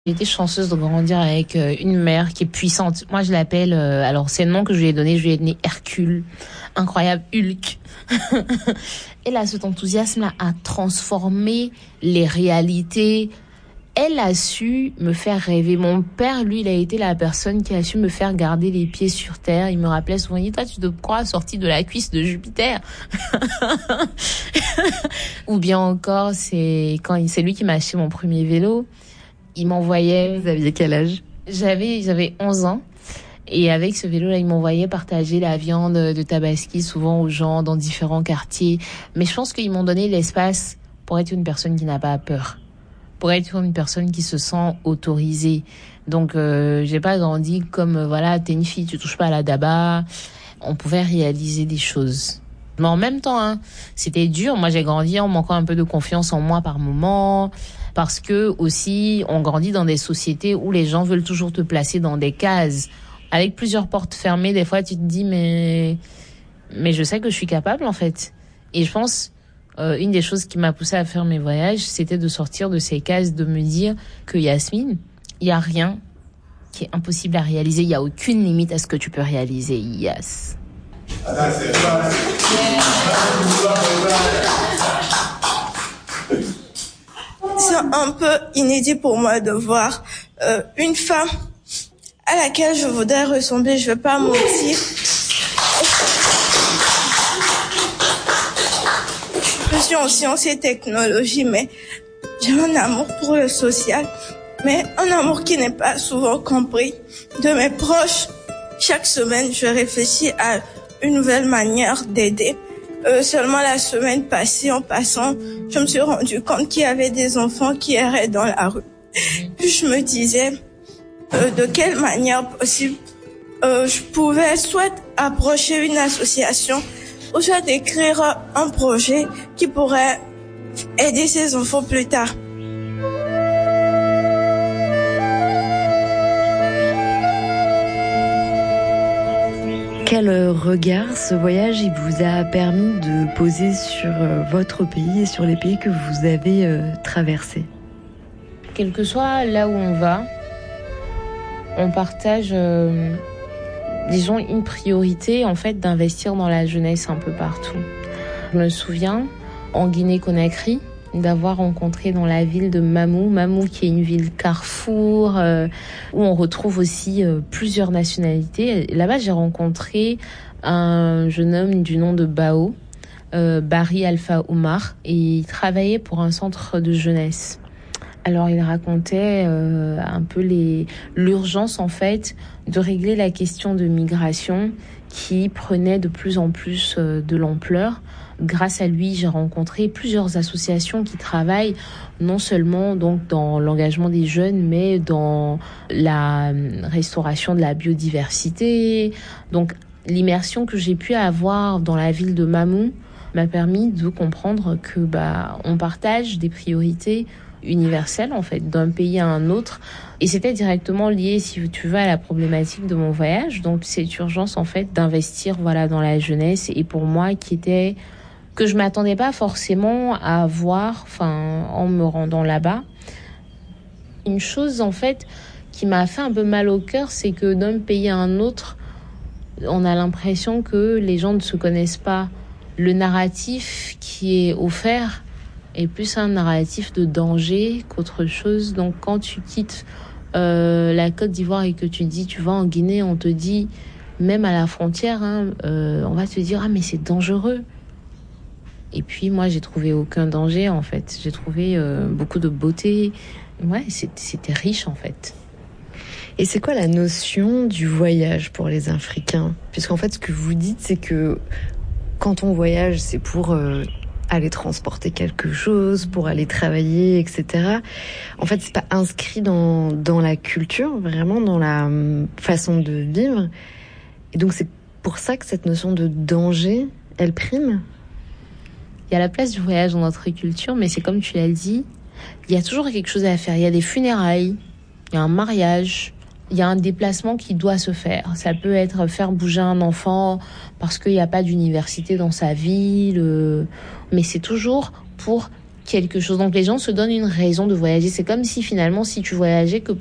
J'ai été chanceuse de grandir avec une mère qui est puissante. Moi, je l'appelle, alors c'est le nom que je lui ai donné Hercule, incroyable Hulk. Elle a cet enthousiasme-là à transformer les réalités. Elle a su me faire rêver. Mon père, lui, il a été la personne qui a su me faire garder les pieds sur terre. Il me rappelait souvent, il dit, toi, tu te crois sorti de la cuisse de Jupiter. Ou bien encore, c'est lui qui m'a acheté mon premier vélo. Il m'envoyait... Vous aviez quel âge? J'avais 11 ans. Et avec ce vélo-là, il m'envoyait partager la viande de Tabaski souvent aux gens dans différents quartiers. Mais je pense qu'ils m'ont donné l'espace pour être une personne qui n'a pas peur. Pour être une personne qui se sent autorisée. Donc, j'ai pas grandi comme, voilà, t'es une fille, tu touches pas à la daba. On pouvait réaliser des choses. Mais en même temps, c'était dur. Moi, j'ai grandi en manquant un peu de confiance en moi par moment. Parce que aussi, on grandit dans des sociétés où les gens veulent toujours te placer dans des cases. Avec plusieurs portes fermées, des fois, tu te dis, mais je sais que je suis capable, en fait. Et je pense, une des choses qui m'a poussée à faire mes voyages, c'était de sortir de ces cases, de me dire que Yasmine, il n'y a rien qui est impossible à réaliser. Il n'y a aucune limite à ce que tu peux réaliser. Yes. C'est un peu inédit pour moi de voir une femme à laquelle je voudrais ressembler. Je vais pas mentir. Je suis en sciences et technologies, mais j'ai un amour pour le social, mais un amour qui n'est pas souvent compris de mes proches. Chaque semaine, je réfléchis à une nouvelle manière d'aider. Seulement la semaine passée, en passant, je me suis rendu compte qu'il y avait des enfants qui erraient dans la rue. Puis je me disais de quelle manière possible je pouvais soit approcher une association ou soit écrire un projet qui pourrait aider ces enfants plus tard. Quel regard ce voyage il vous a permis de poser sur votre pays et sur les pays que vous avez traversés? Quel que soit là où on va, on partage, disons, une priorité en fait d'investir dans la jeunesse un peu partout. Je me souviens, en Guinée-Conakry, d'avoir rencontré dans la ville de Mamou qui est une ville carrefour, où on retrouve aussi plusieurs nationalités. Là-bas, j'ai rencontré un jeune homme du nom de Bao, Barry Alpha Oumar, et il travaillait pour un centre de jeunesse. Alors, il racontait un peu l'urgence, en fait, de régler la question de migration qui prenait de plus en plus de l'ampleur. Grâce à lui, j'ai rencontré plusieurs associations qui travaillent non seulement donc dans l'engagement des jeunes, mais dans la restauration de la biodiversité. Donc, l'immersion que j'ai pu avoir dans la ville de Mamou m'a permis de comprendre que on partage des priorités universelle en fait d'un pays à un autre, et c'était directement lié, si tu veux, à la problématique de mon voyage. Donc cette urgence en fait d'investir dans la jeunesse, et pour moi que je m'attendais pas forcément à voir en me rendant là-bas. Une chose en fait qui m'a fait un peu mal au cœur, c'est que d'un pays à un autre, on a l'impression que les gens ne se connaissent pas. Le narratif qui est offert est plus un narratif de danger qu'autre chose. Donc quand tu quittes la Côte d'Ivoire et que tu vas en Guinée, on te dit, même à la frontière, on va te dire, mais c'est dangereux. Et puis moi, j'ai trouvé aucun danger en fait. J'ai trouvé beaucoup de beauté. Ouais, c'était riche en fait. Et c'est quoi la notion du voyage pour les Africains? Puisqu'en fait, ce que vous dites, c'est que quand on voyage, c'est pour aller transporter quelque chose, pour aller travailler, etc. En fait, c'est pas inscrit dans la culture, vraiment dans la façon de vivre. Et donc, c'est pour ça que cette notion de danger, elle prime. Il y a la place du voyage dans notre culture, mais c'est comme tu l'as dit, il y a toujours quelque chose à faire. Il y a des funérailles, il y a un mariage, il y a un déplacement qui doit se faire. Ça peut être faire bouger un enfant parce qu'il n'y a pas d'université dans sa ville, mais c'est toujours pour quelque chose. Donc les gens se donnent une raison de voyager. C'est comme si finalement, si tu voyageais que